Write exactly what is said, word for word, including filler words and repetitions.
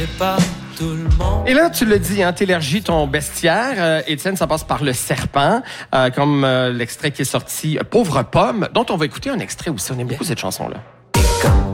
Pas tout le monde. Et là, tu le dis, hein, t'élargis ton bestiaire. Euh, Étienne, ça passe par Le Serpent, euh, comme euh, l'extrait qui est sorti, euh, Pauvre Pomme, dont on va écouter un extrait aussi. On aime beaucoup cette chanson-là.